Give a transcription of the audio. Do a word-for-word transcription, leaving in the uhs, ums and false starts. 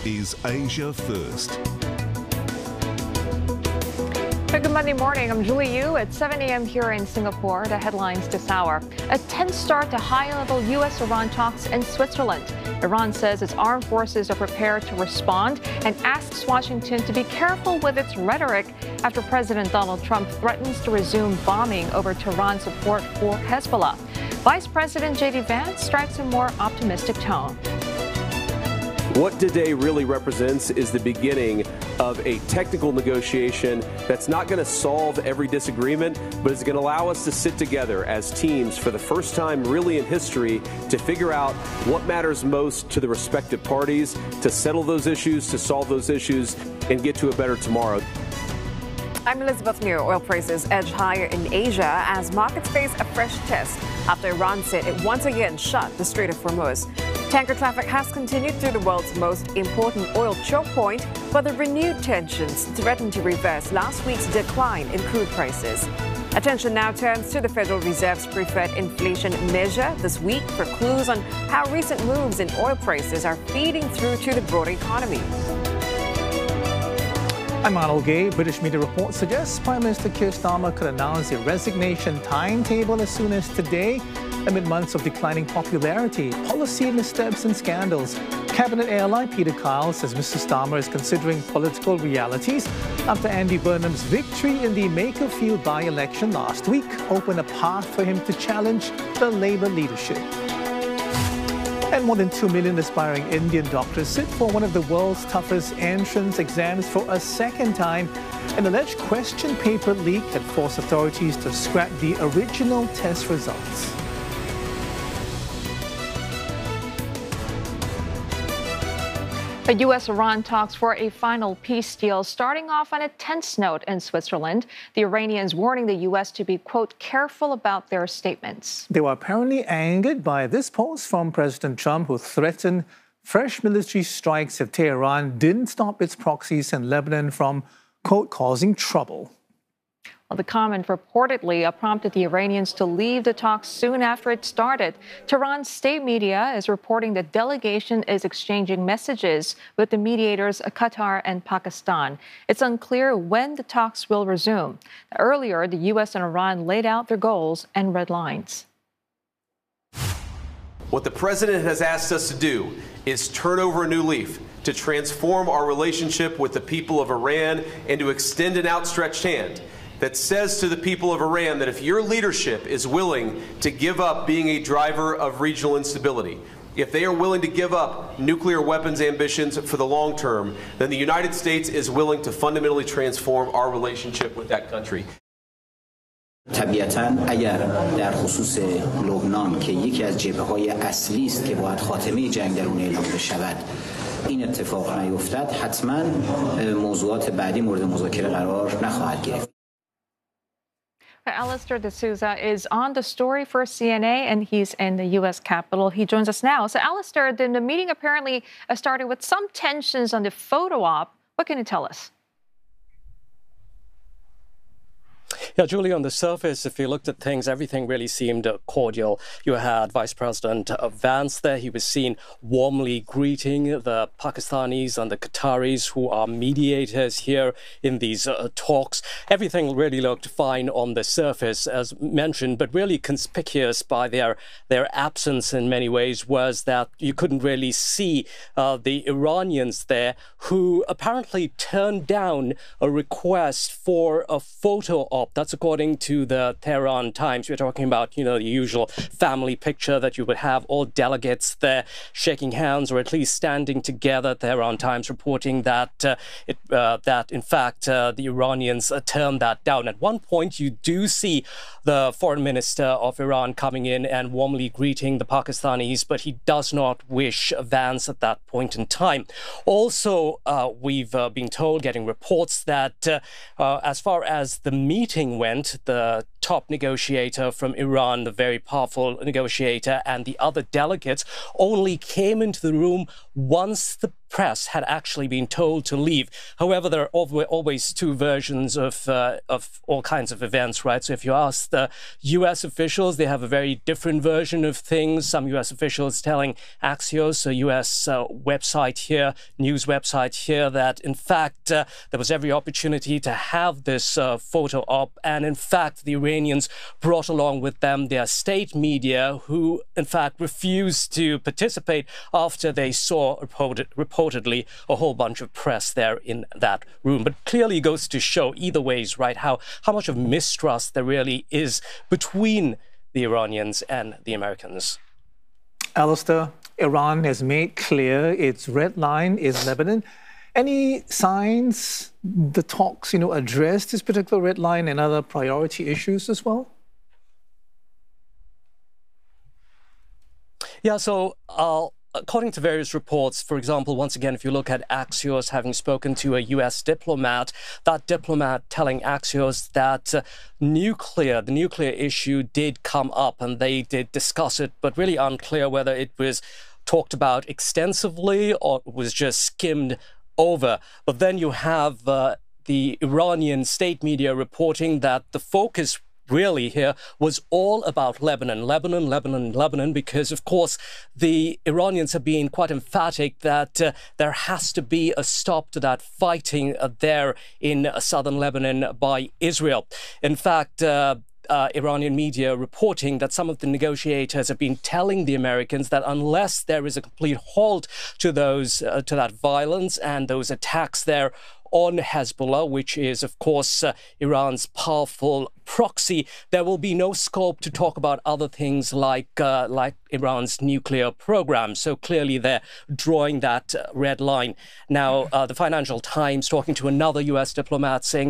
is Asia First. Good Monday morning. I'm Julie Yu at seven a m here in Singapore. The headlines this hour. A tense start to high-level U S Iran talks in Switzerland. Iran says its armed forces are prepared to respond and asks Washington to be careful with its rhetoric after President Donald Trump threatens to resume bombing over Tehran's support for Hezbollah. Vice President J D Vance strikes a more optimistic tone. What today really represents is the beginning of a technical negotiation that's not going to solve every disagreement, but is going to allow us to sit together as teams for the first time really in history to figure out what matters most to the respective parties, to settle those issues, to solve those issues, and get to a better tomorrow. I'm Elizabeth New. Oil prices edge higher in Asia as markets face a fresh test after Iran said it once again shut the Strait of Hormuz. Tanker traffic has continued through the world's most important oil choke point, but the renewed tensions threaten to reverse last week's decline in crude prices. Attention now turns to the Federal Reserve's preferred inflation measure this week for clues on how recent moves in oil prices are feeding through to the broader economy. I'm Arnold Gay. British media reports suggest Prime Minister Keir Starmer could announce a resignation timetable as soon as today, amid months of declining popularity, policy missteps and scandals. Cabinet ally Peter Kyle says Mister Starmer is considering political realities after Andy Burnham's victory in the Makerfield by-election last week opened a path for him to challenge the Labour leadership. And more than two million aspiring Indian doctors sit for one of the world's toughest entrance exams for a second time. An alleged question paper leak had forced authorities to scrap the original test results. The U S Iran talks for a final peace deal starting off on a tense note in Switzerland. The Iranians warning the U S to be, quote, careful about their statements. They were apparently angered by this post from President Trump, who threatened fresh military strikes if Tehran didn't stop its proxies in Lebanon from, quote, causing trouble. Well, the comment reportedly prompted the Iranians to leave the talks soon after it started. Tehran's state media is reporting the delegation is exchanging messages with the mediators Qatar and Pakistan. It's unclear when the talks will resume. Earlier, the U S and Iran laid out their goals and red lines. What the president has asked us to do is turn over a new leaf, to transform our relationship with the people of Iran and to extend an outstretched hand that says to the people of Iran that if your leadership is willing to give up being a driver of regional instability, if they are willing to give up nuclear weapons ambitions for the long term, then the United States is willing to fundamentally transform our relationship with that country. طبیعتاً اگر در خصوص لبنان که یکی از جبهه‌های اصلی است که باید خاتمه جنگ در اون اعلام بشود این اتفاق نیفتد حتما موضوعات بعدی مورد مذاکره قرار نخواهد گرفت. Alistair D'Souza is on the story for C N A, and he's in the U S Capitol. He joins us now. So, Alistair, the meeting apparently started with some tensions on the photo op. What can you tell us? Yeah, Julie, on the surface, if you looked at things, everything really seemed uh, cordial. You had Vice President uh, Vance there. He was seen warmly greeting the Pakistanis and the Qataris, who are mediators here in these uh, talks. Everything really looked fine on the surface, as mentioned, but really conspicuous by their, their absence in many ways was that you couldn't really see uh, the Iranians there, who apparently turned down a request for a photo op. That's according to the Tehran Times. We're talking about, you know, the usual family picture that you would have all delegates there shaking hands or at least standing together. Tehran Times reporting that, uh, it, uh, that in fact, uh, the Iranians uh, turned that down. At one point, you do see the foreign minister of Iran coming in and warmly greeting the Pakistanis, but he does not wish Vance at that point in time. Also, uh, we've uh, been told, getting reports that uh, uh, as far as the meeting went, the top negotiator from Iran, the very powerful negotiator, and the other delegates only came into the room once the press had actually been told to leave. However, there are always two versions of uh, of all kinds of events, right? So if you ask the U S officials, they have a very different version of things. Some U S officials telling Axios, a U S uh, website here, news website here, that in fact uh, there was every opportunity to have this uh, photo op, and in fact the Iranians brought along with them their state media, who in fact refused to participate after they saw reported, reportedly a whole bunch of press there in that room. But clearly goes to show either ways, right, how, how much of mistrust there really is between the Iranians and the Americans. Alistair, Iran has made clear its red line is Lebanon. Any signs the talks, you know, address this particular red line and other priority issues as well? Yeah, so uh, according to various reports, for example, once again, if you look at Axios having spoken to a U S diplomat, that diplomat telling Axios that uh, nuclear, the nuclear issue did come up and they did discuss it, but really unclear whether it was talked about extensively or was just skimmed over. But then you have uh, the Iranian state media reporting that the focus really here was all about Lebanon, Lebanon, Lebanon, Lebanon, because, of course, the Iranians have been quite emphatic that uh, there has to be a stop to that fighting uh, there in uh, southern Lebanon by Israel. In fact, uh, Uh, Iranian media reporting that some of the negotiators have been telling the Americans that unless there is a complete halt to those uh, to that violence and those attacks there on Hezbollah, which is, of course, uh, Iran's powerful proxy, there will be no scope to talk about other things like uh, like Iran's nuclear program. So clearly they're drawing that uh, red line. Now, uh, the Financial Times talking to another U S diplomat saying